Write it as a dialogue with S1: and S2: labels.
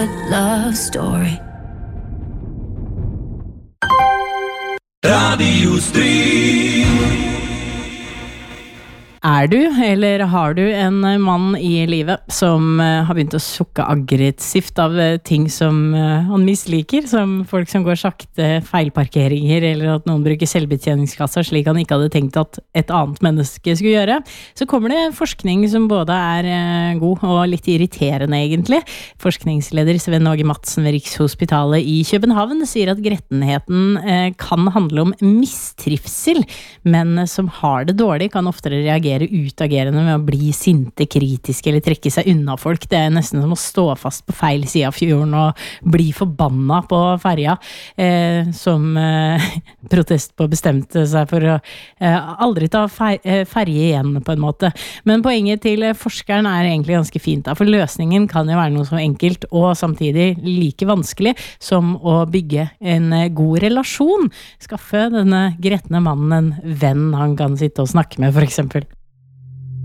S1: good love story.
S2: Radio Strid.
S3: Du, eller har du en mann i livet som har begynt å sukke aggressivt av ting som han misliker, som folk som går sakte, feilparkeringer, eller at noen bruker selvbetjeningskassa slik han ikke hadde tenkt at et annet menneske skulle gjøre, så kommer det forskning som både god og litt irriterende egentlig. Forskningsleder Sven Åge Madsen ved Rikshospitalet i København sier at grettenheten kan handle om mistrivsel, men som har det dårlig kan oftere reagere utagerende med å bli sinte, kritiske eller trekke seg unna folk. Det nesten som å stå fast på feil side av fjorden og bli forbanna på ferja, som protest på bestemte seg for å aldri ta ferje igjen på en måte. Men poenget til forskeren egentlig ganske fint, for løsningen kan jo være noe så enkelt og samtidig like vanskelig som å bygge en god relasjon. Skaffe denne gretne mannen en venn han kan sitte og snakke med, for eksempel.